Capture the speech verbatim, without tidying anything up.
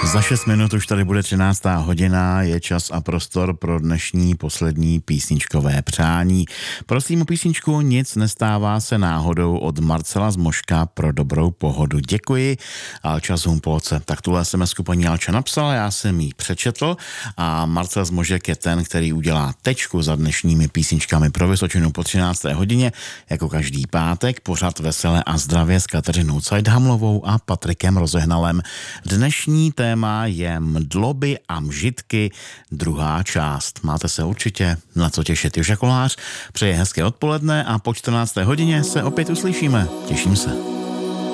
Za šest minut už tady bude třináctá hodina, je čas a prostor pro dnešní poslední písničkové přání. Prosím o písničku Nic nestává se náhodou od Marcela Zmožka pro dobrou pohodu. Děkuji. Alča z Humpolce. Tak tuhle es em esku paní Alča napsala, já jsem jí přečetl a Marcel Zmožek je ten, který udělá tečku za dnešními písničkami pro Vysočinu po třinácté hodině, jako každý pátek, pořad Veselé a zdravě s Kateřinou Cajdhamlovou a Patrikem Rozehnalem. Dnešní téma je mdloby a mžitky, druhá část. Máte se určitě na co těšit. Joža Kolář přeje hezké odpoledne a po čtrnácté hodině se opět uslyšíme. Těším se.